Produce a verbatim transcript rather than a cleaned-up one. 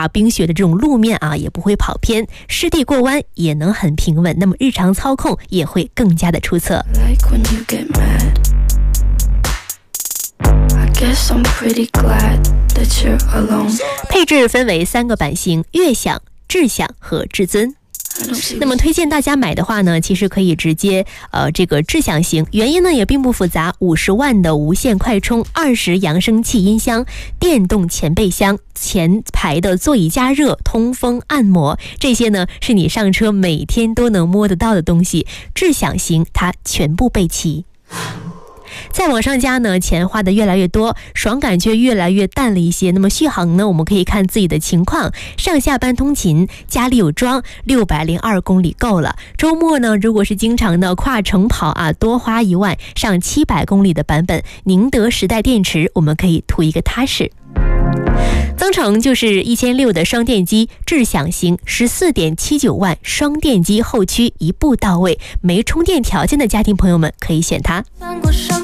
大冰雪的这种路面啊，也不会跑偏，湿地过弯也能很平稳，那么日常操控也会更加的出色。配置分为三个版型：悦享、智享和至尊。那么推荐大家买的话呢，其实可以直接呃这个智享型，原因呢也并不复杂，五十万的无线快充，二十扬声器音箱，电动前备箱，前排的座椅加热、通风、按摩，这些呢是你上车每天都能摸得到的东西，智享型它全部备齐。再往上加呢，钱花的越来越多，爽感却越来越淡了一些。那么续航呢，我们可以看自己的情况，上下班通勤，家里有装，六百零二公里够了。周末呢，如果是经常的跨城跑啊，多花一万上七百公里的版本，宁德时代电池，我们可以图一个踏实。增程就是一千六百的双电机，智享型十四点七九万，双电机后驱一步到位，没充电条件的家庭朋友们可以选它。